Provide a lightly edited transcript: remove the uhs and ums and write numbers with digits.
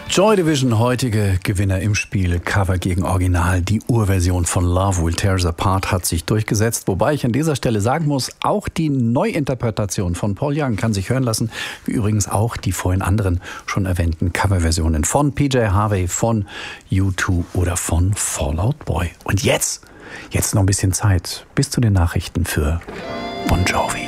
Joy Division, heutige Gewinner im Spiel, Cover gegen Original. Die Urversion von Love Will Tear Us Apart hat sich durchgesetzt. Wobei ich an dieser Stelle sagen muss, auch die Neuinterpretation von Paul Young kann sich hören lassen. Wie übrigens auch die vorhin anderen schon erwähnten Coverversionen von PJ Harvey, von U2 oder von Fall Out Boy. Und jetzt noch ein bisschen Zeit bis zu den Nachrichten für Bon Jovi.